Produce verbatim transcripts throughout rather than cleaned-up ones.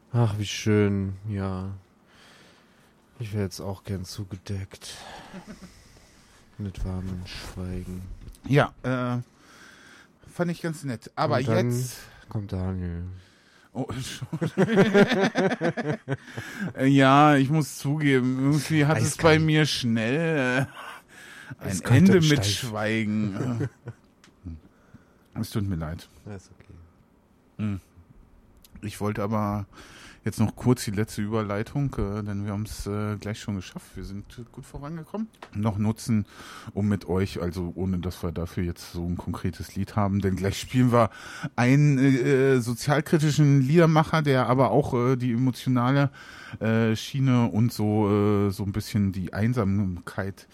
Ach, wie schön, ja. Ich wäre jetzt auch gern zugedeckt. Mit warmen Schweigen. Ja, äh, fand ich ganz nett. Aber Und dann jetzt... kommt Daniel. Oh, ja, ich muss zugeben, irgendwie hat Eiskalt. es bei mir schnell äh, ein Eiskalt Ende und mit steif. Schweigen. Es tut mir leid. Ja, ist okay. Ich wollte aber jetzt noch kurz die letzte Überleitung, äh, denn wir haben es äh, gleich schon geschafft. Wir sind äh, gut vorangekommen. Noch nutzen, um mit euch, also ohne dass wir dafür jetzt so ein konkretes Lied haben, denn gleich spielen wir einen äh, sozialkritischen Liedermacher, der aber auch äh, die emotionale äh, Schiene und so äh, so ein bisschen die Einsamkeit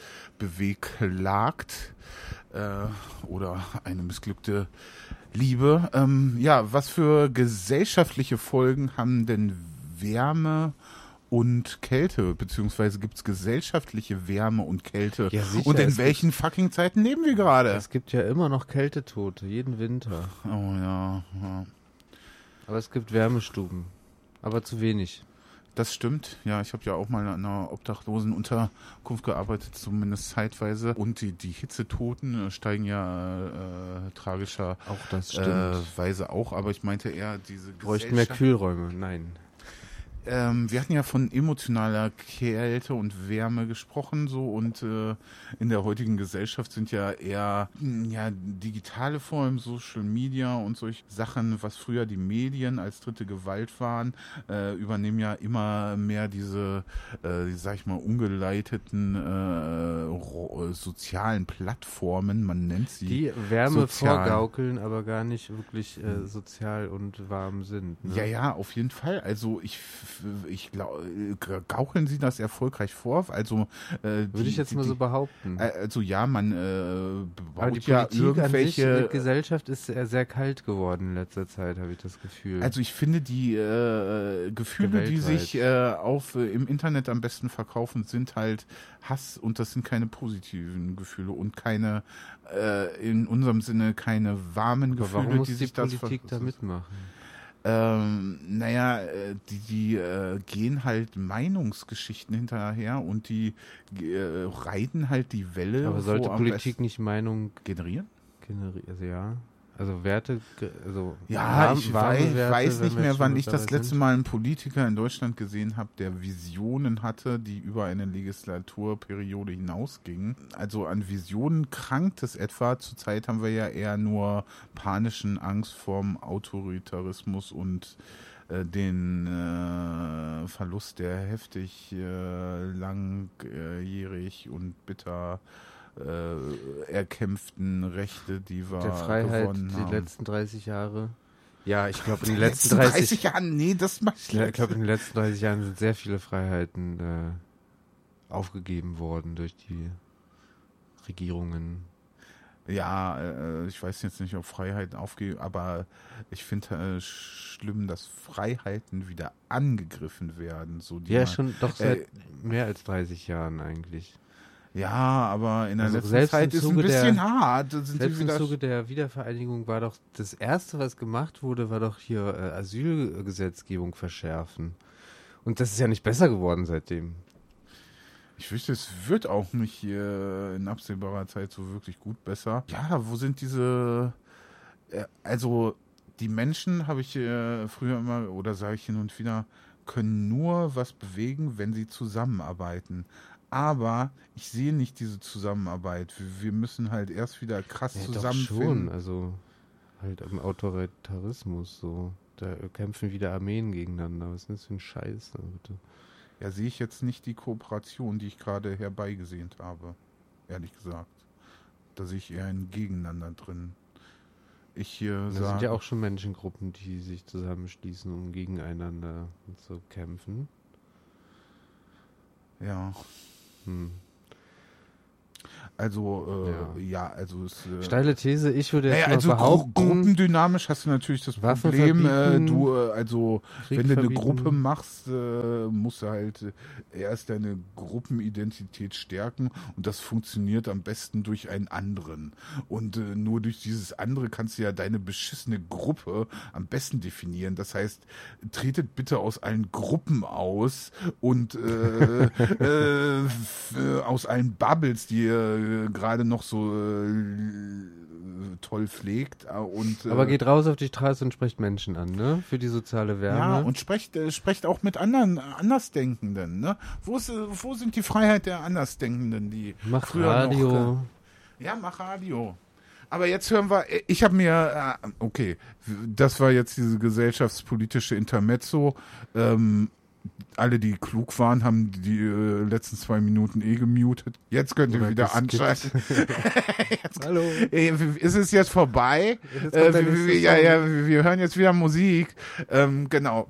bewegt äh, oder eine missglückte Liebe. Ähm, ja, was für gesellschaftliche Folgen haben denn Wärme und Kälte, beziehungsweise gibt es gesellschaftliche Wärme und Kälte? Ja, sicher, Und in es welchen fucking Zeiten leben wir gerade? Es gibt ja immer noch Kältetote, jeden Winter. Oh ja, ja, Aber es gibt Wärmestuben. Aber zu wenig. das stimmt. Ja, ich habe ja auch mal in einer Obdachlosenunterkunft gearbeitet, zumindest zeitweise. Und die, die Hitzetoten äh, steigen ja äh, tragischer Auch das stimmt. äh, Weise auch. Aber ich meinte eher diese Bräuchten mehr Gesellschaft- Kühlräume. Nein. Ähm, wir hatten ja von emotionaler Kälte und Wärme gesprochen, so, und äh, in der heutigen Gesellschaft sind ja eher mh, ja digitale Formen, Social Media und solche Sachen, was früher die Medien als dritte Gewalt waren, äh, übernehmen ja immer mehr diese, äh, sag ich mal, ungeleiteten äh, ro- äh, sozialen Plattformen, man nennt sie. Die Wärme sozial. vorgaukeln, aber gar nicht wirklich äh, sozial und warm sind. Ne? Ja, ja, auf jeden Fall. Also ich, ich glaube, gaukeln Sie das erfolgreich vor? Also äh, Würde ich jetzt mal so behaupten. Äh, Also ja, man äh, aber die baut ja Politik an sich, irgendwelche. die Gesellschaft ist sehr, sehr kalt geworden in letzter Zeit, habe ich das Gefühl. Also ich finde die äh, Gefühle, die Weltweit. sich äh, auf äh, im Internet am besten verkaufen, sind halt Hass, und das sind keine positiven Gefühle und keine äh, in unserem Sinne keine warmen aber Gefühle, warum muss die die sich das Politik ver- da mitmachen? Ähm, naja, äh, die, die äh, gehen halt Meinungsgeschichten hinterher und die äh, reiten halt die Welle. Aber sollte wo am Politik besten nicht Meinung generieren? generieren? Also ja. Also Werte, ge- also Ja, warm- ich warme weiß, Werte, weiß wenn nicht wir mehr, jetzt wann schon ich das dabei letzte sind. Mal einen Politiker in Deutschland gesehen habe, der Visionen hatte, die über eine Legislaturperiode hinausgingen. Also an Visionen krankt es etwa. Zurzeit haben wir ja eher nur panischen Angst vorm Autoritarismus und äh, den äh, Verlust der heftig äh, langjährig und bitter äh, erkämpften Rechte, die wir Der Freiheit gewonnen die haben. letzten dreißig Jahre. Ja, ich glaube in den In letzten dreißig, Jahren, nee, das mach ich ja, ich glaube in den letzten dreißig Jahren sind sehr viele Freiheiten äh, aufgegeben worden durch die Regierungen. Ja, äh, ich weiß jetzt nicht, ob Freiheiten aufgehen, aber ich finde äh, schlimm, dass Freiheiten wieder angegriffen werden. So die Ja, mal- schon doch äh, seit mehr als dreißig Jahren eigentlich. Ja, aber in der Also letzten selbst im Zeit ist ein Zuge bisschen der- hart. Da sind Selbst sie im wieder Zuge der Wiedervereinigung war doch das Erste, was gemacht wurde, war doch hier äh, Asylgesetzgebung verschärfen. Und das ist ja nicht besser geworden seitdem. Ich fürchte, es wird auch nicht äh, in absehbarer Zeit so wirklich gut besser. Ja, wo sind diese, äh, also die Menschen, habe ich äh, früher immer, oder sage ich hin und wieder, können nur was bewegen, wenn sie zusammenarbeiten. Aber ich sehe nicht diese Zusammenarbeit. Wir, wir müssen halt erst wieder krass Ja, doch zusammenfinden. schon, also halt im Autoritarismus so. Da kämpfen wieder Armeen gegeneinander. Was ist das für ein Scheiß? Ne, bitte? Ja, sehe ich jetzt nicht die Kooperation, die ich gerade herbeigesehnt habe. Ehrlich gesagt. Da sehe ich eher ein Gegeneinander drin. Ich hier Das sage... sind ja auch schon Menschengruppen, die sich zusammenschließen, um gegeneinander zu kämpfen. Ja. Hm. Also, äh, ja. ja, also es... Äh, Steile These, ich würde jetzt naja, mal also behaupten... gru- gruppendynamisch hast du natürlich das Waffen Problem, äh, verbieten, du, äh, also Krieg wenn du eine verbieten. Gruppe machst, äh, musst du halt äh, erst deine Gruppenidentität stärken und das funktioniert am besten durch einen anderen. Und äh, nur durch dieses andere kannst du ja deine beschissene Gruppe am besten definieren. Das heißt, tretet bitte aus allen Gruppen aus und äh, äh, f- äh, aus allen Bubbles, die ihr äh, gerade noch so äh, toll pflegt. äh, Und, äh, Aber geht raus auf die Straße und sprecht Menschen an, ne? Für die soziale Wärme. ja, und sprecht, äh, sprecht auch mit anderen äh, Andersdenkenden. Ne? Wo, ist, äh, wo sind die Freiheit der Andersdenkenden, die Macht früher Radio. noch... Äh, ja, mach Radio. Aber jetzt hören wir, äh, ich habe mir, äh, okay, das war jetzt diese gesellschaftspolitische Intermezzo. Ähm, alle, die klug waren, haben die äh, letzten zwei Minuten eh gemutet. Jetzt könnt ihr Oder wieder geskippt. anschalten. Hallo. Äh, Ist es jetzt vorbei? Jetzt kommt Äh, der wir, nächste wir, ja, Song. ja, wir hören jetzt wieder Musik. Ähm, genau.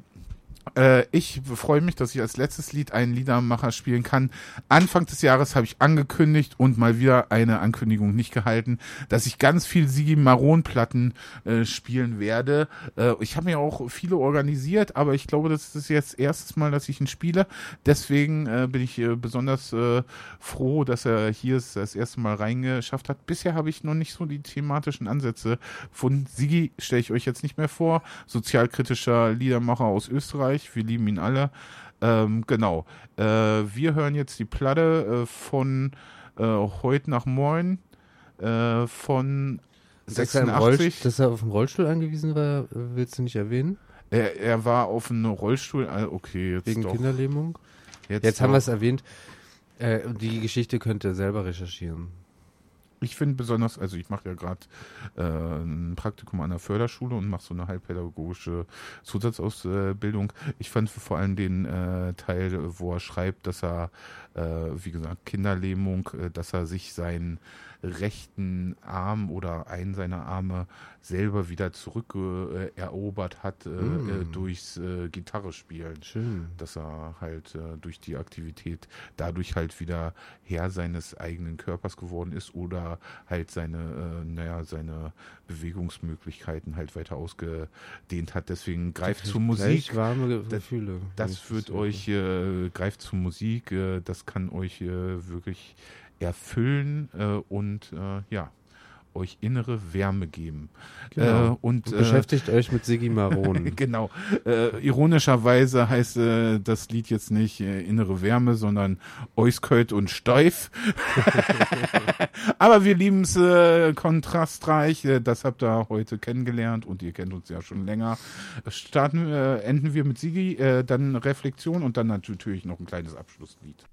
Äh, ich freue mich, dass ich als letztes Lied einen Liedermacher spielen kann. Anfang des Jahres habe ich angekündigt und mal wieder eine Ankündigung nicht gehalten, dass ich ganz viel Sigi Maron Platten äh, spielen werde. Äh, ich habe mir auch viele organisiert, aber ich glaube, das ist jetzt erstes Mal, dass ich ihn spiele. Deswegen äh, bin ich äh, besonders äh, froh, dass er hier es das erste Mal reingeschafft hat. Bisher habe ich noch nicht so die thematischen Ansätze von Sigi, stelle ich euch jetzt nicht mehr vor. Sozialkritischer Liedermacher aus Österreich. Wir lieben ihn alle. Ähm, genau. Äh, wir hören jetzt die Platte äh, von äh, Heute nach Morgen äh, von Dass er, im Rollstuhl, sechsundachtzig. dass er auf dem Rollstuhl angewiesen war, willst du nicht erwähnen? Er, er war auf einem Rollstuhl. äh, Okay, jetzt Wegen doch. Kinderlähmung? Jetzt, Jetzt haben doch. wir es erwähnt. Äh, die Geschichte könnt ihr selber recherchieren. Ich finde besonders, also ich mache ja gerade äh, ein Praktikum an der Förderschule und mache so eine heilpädagogische Zusatzausbildung. Ich fand vor allem den äh, Teil, wo er schreibt, dass er, äh, wie gesagt, Kinderlähmung, äh, dass er sich seinen rechten Arm oder einen seiner Arme selber wieder zurück äh, erobert hat äh, Mm. äh, durchs äh, Gitarre spielen. Schön. Dass er halt äh, durch die Aktivität dadurch halt wieder Herr seines eigenen Körpers geworden ist oder halt seine, äh, naja, seine Bewegungsmöglichkeiten halt weiter ausgedehnt hat. Deswegen greift zur Musik. Gleich warme Ge- Das- Gefühle. wenn ich Das wird höre. euch, äh, greift zur Musik, äh, das kann euch äh, wirklich erfüllen äh, und äh, ja, euch innere Wärme geben. Genau. Äh, und Und äh, beschäftigt euch mit Sigi Maron. genau. Äh, ironischerweise heißt äh, das Lied jetzt nicht äh, innere Wärme, sondern Euskölt und Steif. Aber wir lieben es äh, kontrastreich. Äh, das habt ihr heute kennengelernt und ihr kennt uns ja schon länger. Starten, äh, enden wir mit Sigi, äh, dann Reflexion und dann natürlich noch ein kleines Abschlusslied.